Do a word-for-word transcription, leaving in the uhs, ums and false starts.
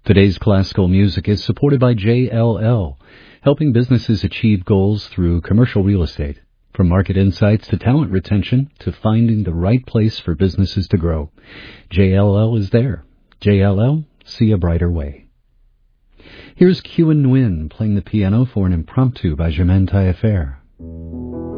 Today's classical music is supported by J L L, helping businesses achieve goals through commercial real estate. From market insights to talent retention to finding the right place for businesses to grow, J L L is there. J L L, see a brighter way. Here's Kyu and Nguyen playing the piano for an impromptu by Germaine Taillefer.